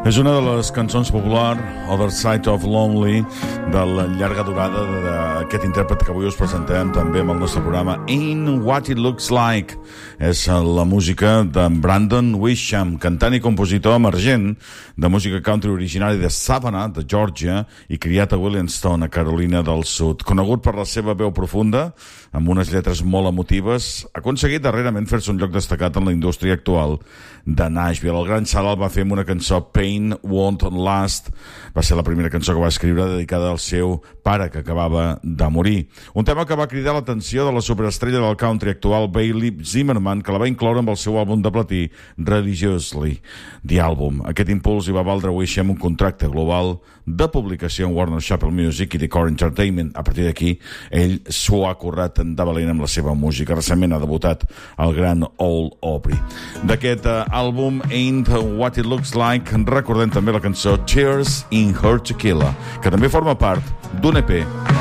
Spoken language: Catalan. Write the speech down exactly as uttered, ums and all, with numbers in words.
És una de les cançons popular, Other Side of Lonely, de la llarga durada d'aquest intèrpret que avui us presentem també amb el nostre programa Ain't What It Looks Like. És la música de Brandon Wisham, cantant i compositor emergent de música country originari de Savannah, de Georgia, i criat a Williamstown, a Carolina del Sud. Conegut per la seva veu profunda, amb unes lletres molt emotives, ha aconseguit darrerament fer-se un lloc destacat en la indústria actual de Nashville. El gran Sal el va fer amb una cançó, Pain Won't Last. Va ser la primera cançó que va escriure dedicada al seu pare, que acabava de morir. Un tema que va cridar l'atenció de la superestrella del country actual, Bailey Zimmerman, que la va incloure amb el seu àlbum de platí, Religiously, The Album. Aquest impuls hi va valdre a Wisham un contracte global de publicació en Warner Chappell Music i Decor Entertainment. A partir d'aquí, ell s'ho ha currat de valent amb la seva música. Recentment ha debutat el gran Old Aubrey. D'aquest uh, àlbum, Ain't What It Looks Like, recordem també la cançó Tears in Her Tequila, que també forma part d'un E P